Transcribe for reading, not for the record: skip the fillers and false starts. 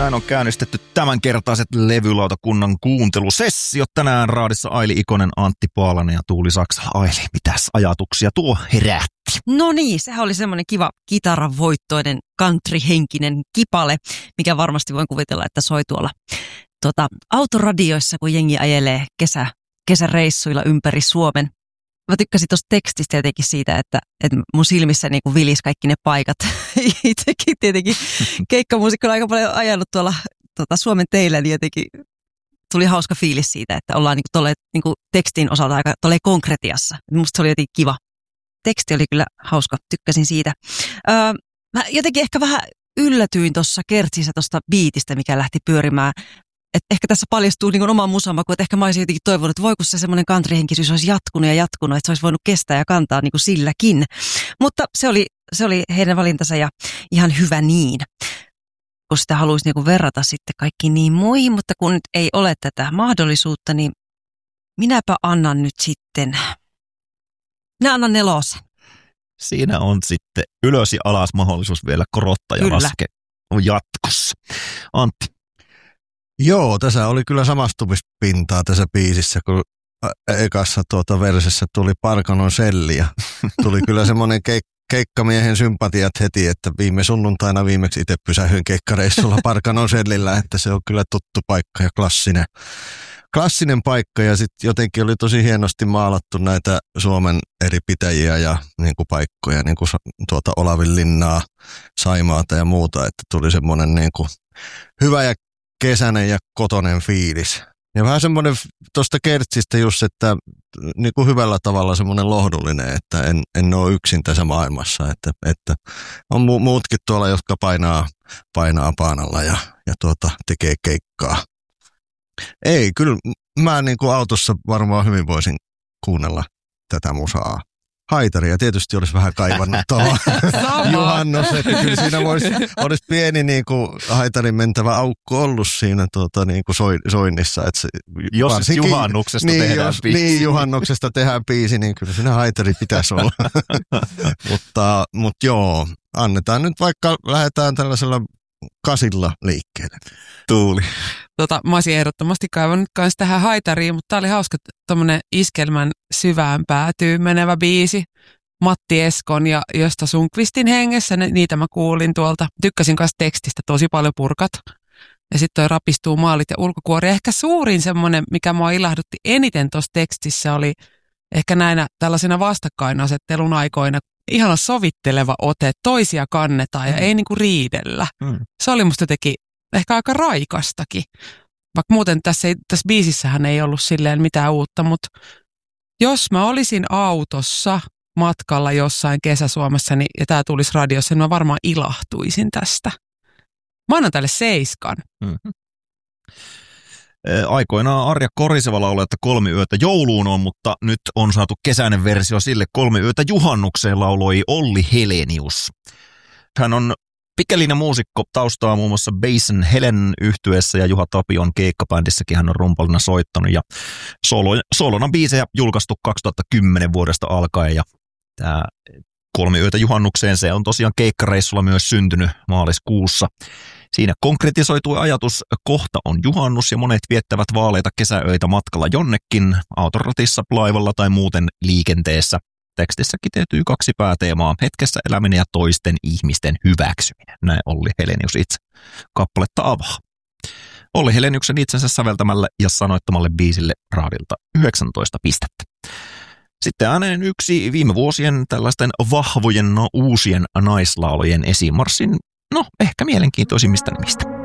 Näin on käynnistetty tämänkertaiset levylautakunnan kuuntelusessiot. Tänään raadissa Aili Ikonen, Antti Paalanen ja Tuuli Saksala. Aili, mitäs ajatuksia tuo herätti? No niin, sehän oli semmoinen kiva kitaravoittoinen country-henkinen kipale, mikä varmasti voin kuvitella, että soi tuolla autoradioissa, kun jengi ajelee kesäreissuilla ympäri Suomen. Mä tykkäsin tuosta tekstistä jotenkin siitä, että mun silmissä niin kuin vilisi kaikki ne paikat. Itsekin tietenkin keikkamuusikkona aika paljon ajanut tuolla Suomen teillä, niin jotenkin tuli hauska fiilis siitä, että ollaan niin kuin tekstin osalta aika konkretiassa. Musta se oli jotenkin kiva. Teksti oli kyllä hauska, tykkäsin siitä. Mä jotenkin ehkä vähän yllätyin tuossa kertsissä tuosta biitistä, mikä lähti pyörimään. Et ehkä tässä paljastuu niin oman musamaku, että ehkä mä olisin jotenkin toivonut, että voi kun se semmoinen countryhenkisyys olisi jatkunut, että se olisi voinut kestää ja kantaa niin kuin silläkin. Mutta se oli heidän valintansa ja ihan hyvä niin, kun sitä haluaisi niin kuin verrata sitten kaikkiin niin muihin, mutta kun nyt ei ole tätä mahdollisuutta, niin minäpä annan nyt sitten, minä annan 4. Siinä on sitten ylös ja alas mahdollisuus vielä korottaa ja laskea jatkossa. Antti. Joo, tässä oli kyllä samastumispintaa tässä biisissä, kun ekassa versissä tuli Parkanon selli ja tuli kyllä semmoinen keikkamiehen sympatiat heti, että viime sunnuntaina viimeksi itse pysähyin keikkareissulla Parkanon sellillä, että se on kyllä tuttu paikka ja klassinen paikka ja sitten jotenkin oli tosi hienosti maalattu näitä Suomen eri pitäjiä ja niin kuin paikkoja, niin kuin Olavinlinnaa, Saimaata ja muuta, että tuli semmoinen niin kuin hyvä ja kesäinen ja kotonen fiilis. Ja vähän semmoinen tuosta kertsistä just, että niin kuin hyvällä tavalla semmoinen lohdullinen, että en ole yksin tässä maailmassa, että on muutkin tuolla, jotka painaa paanalla ja tekee keikkaa. Ei, kyllä mä niin kuin autossa varmaan hyvin voisin kuunnella tätä musaa. Haitaria tietysti olisi vähän kaivannut tuohon juhannus, että kyllä siinä olisi pieni niin kuin haitarin mentävä aukko ollut siinä niin kuin soinnissa. Että jos juhannuksesta tehdään biisi. Niin, juhannuksesta tehdään biisi, niin kyllä siinä haitari pitäisi olla. mutta joo, annetaan nyt vaikka lähdetään tällaisella kasilla liikkeelle. Tuuli. Mä olisin ehdottomasti kaivannut myös tähän haitariin, mutta tää oli hauska tommonen iskelmän syvään päätyy menevä biisi. Matti Eskon ja Gösta Sundqvistin hengessä, niitä mä kuulin tuolta. Tykkäsin kanssa tekstistä tosi paljon purkat. Ja sitten toi rapistuu maalit ja ulkokuori. Ehkä suurin semmonen, mikä mua ilahdutti eniten tuossa tekstissä oli ehkä näinä tällaisena vastakkainasettelun aikoina ihana sovitteleva ote, toisia kannetaan ja ei niinku riidellä. Se oli musta jotenkin ehkä aika raikastakin. Vaikka muuten tässä biisissähän ei ollut silleen mitään uutta, mutta jos mä olisin autossa matkalla jossain Kesä-Suomessa ja tää tulisi radiossa, niin mä varmaan ilahtuisin tästä. Mä annan tälle 7. Mm-hmm. Aikoinaan Arja Koriseva lauloi, että 3 yötä jouluun on, mutta nyt on saatu kesäinen versio sille. 3 yötä juhannukseen lauloi Olli Helenius. Hän on pitkälinjan muusikko, taustaa muun muassa Basin Helen yhtyeessä ja Juha Tapion keikkabändissäkin hän on rumpalina soittanut. Ja soolona biisejä julkaistu 2010 vuodesta alkaen ja tämä 3 yötä juhannukseen se on tosiaan keikkareissulla myös syntynyt maaliskuussa. Siinä konkretisoitui ajatus, kohta on juhannus ja monet viettävät vaaleita kesäöitä matkalla jonnekin, autoratissa, laivalla tai muuten liikenteessä. Tekstissä kiteytyy 2 pääteemaa, hetkessä eläminen ja toisten ihmisten hyväksyminen. Näin Olli Helenius itse kappaletta avaa. Olli Heleniuksen itsensä säveltämälle ja sanoittamalle biisille raadilta 19 pistettä. Sitten ääneen yksi viime vuosien tällaisten vahvojen uusien naislaulujen esimarssin, ehkä mielenkiintoisimmista nimistä.